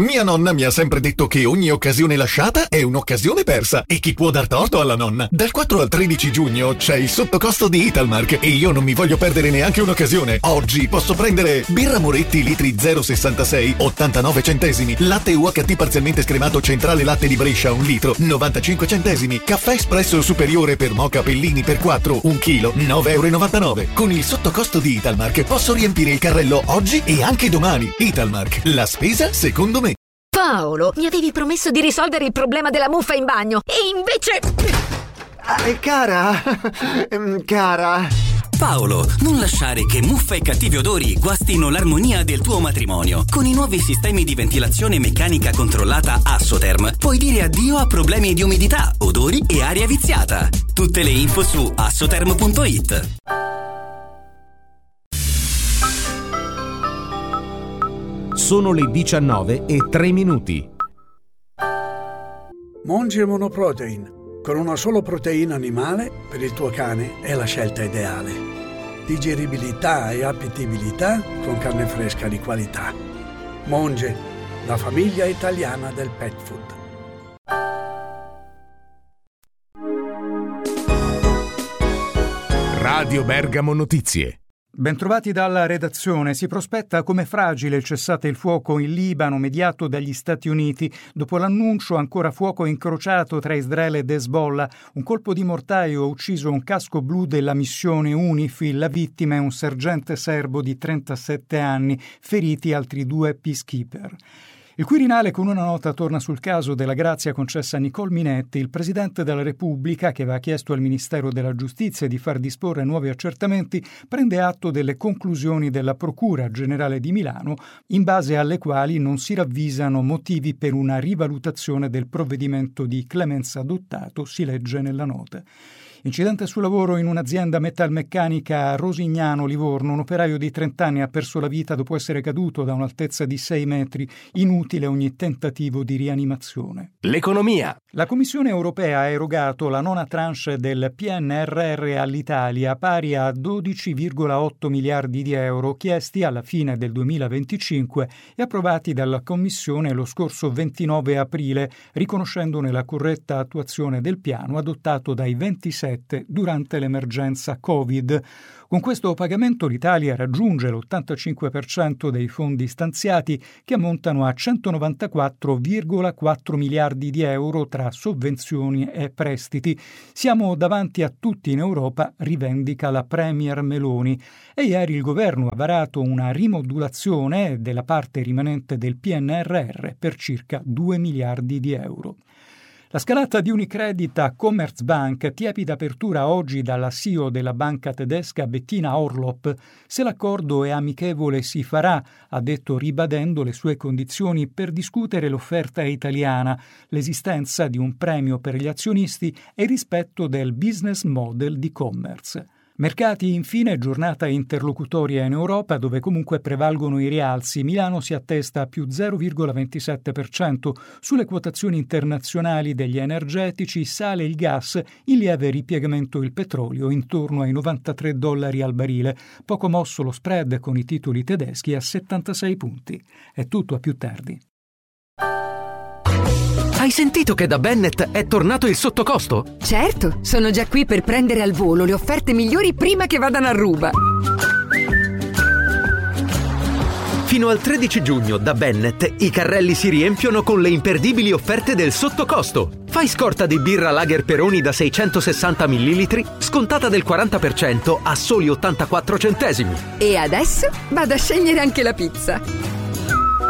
Mia nonna mi ha sempre detto che ogni occasione lasciata è un'occasione persa. E chi può dar torto alla nonna? Dal 4 al 13 giugno c'è il sottocosto di Italmark e io non mi voglio perdere neanche un'occasione. Oggi posso prendere birra Moretti litri 0,66 89 centesimi, latte UHT parzialmente scremato centrale latte di Brescia 1 litro 95 centesimi, caffè espresso superiore per moka Pellini per 4 1 chilo 9,99 €. Con il sottocosto di Italmark posso riempire il carrello oggi e anche domani. Italmark, la spesa secondo me. Paolo, mi avevi promesso di risolvere il problema della muffa in bagno e invece... Cara... Paolo, non lasciare che muffa e cattivi odori guastino l'armonia del tuo matrimonio. Con i nuovi sistemi di ventilazione meccanica controllata Assoterm puoi dire addio a problemi di umidità, odori e aria viziata. Tutte le info su assoterm.it. Sono le 19:03. Monge Monoprotein. Con una sola proteina animale, per il tuo cane è la scelta ideale. Digeribilità e appetibilità con carne fresca di qualità. Monge, la famiglia italiana del pet food. Radio Bergamo Notizie. Bentrovati dalla redazione. Si prospetta come fragile il cessate il fuoco in Libano mediato dagli Stati Uniti dopo l'annuncio ancora fuoco incrociato tra Israele ed Hezbollah. Un colpo di mortaio ha ucciso un casco blu della missione UNIFIL. La vittima è un sergente serbo di 37 anni, feriti altri 2 peacekeeper. Il Quirinale con una nota torna sul caso della grazia concessa a Nicole Minetti. Il Presidente della Repubblica, che aveva chiesto al Ministero della Giustizia di far disporre nuovi accertamenti, prende atto delle conclusioni della Procura Generale di Milano, in base alle quali non si ravvisano motivi per una rivalutazione del provvedimento di clemenza adottato, si legge nella nota. Incidente sul lavoro in un'azienda metalmeccanica a Rosignano, Livorno. Un operaio di 30 anni ha perso la vita dopo essere caduto da un'altezza di 6 metri. Inutile ogni tentativo di rianimazione. L'economia. La Commissione europea ha erogato la nona tranche del PNRR all'Italia, pari a 12,8 miliardi di euro, chiesti alla fine del 2025 e approvati dalla Commissione lo scorso 29 aprile, riconoscendone la corretta attuazione del piano adottato dai 27 durante l'emergenza Covid. Con questo pagamento l'Italia raggiunge l'85% dei fondi stanziati, che ammontano a 194,4 miliardi di euro tra sovvenzioni e prestiti. Siamo davanti a tutti in Europa, rivendica la Premier Meloni. E ieri il governo ha varato una rimodulazione della parte rimanente del PNRR per circa 2 miliardi di euro. La scalata di Unicredit a Commerzbank, tiepida apertura oggi dalla CEO della banca tedesca Bettina Orlop. Se l'accordo è amichevole si farà, ha detto, ribadendo le sue condizioni per discutere l'offerta italiana, l'esistenza di un premio per gli azionisti e il rispetto del business model di Commerz. Mercati, infine, giornata interlocutoria in Europa dove comunque prevalgono i rialzi. Milano si attesta a più 0,27%. Sulle quotazioni internazionali degli energetici sale il gas, in lieve ripiegamento il petrolio intorno ai $93 al barile. Poco mosso lo spread con i titoli tedeschi a 76 punti. È tutto, a più tardi. Hai sentito che da Bennett è tornato il sottocosto? Certo, sono già qui per prendere al volo le offerte migliori prima che vadano a ruba. Fino al 13 giugno da Bennett i carrelli si riempiono con le imperdibili offerte del sottocosto. Fai scorta di birra Lager Peroni da 660 ml, scontata del 40% a soli 84 centesimi. E adesso vado a scegliere anche la pizza.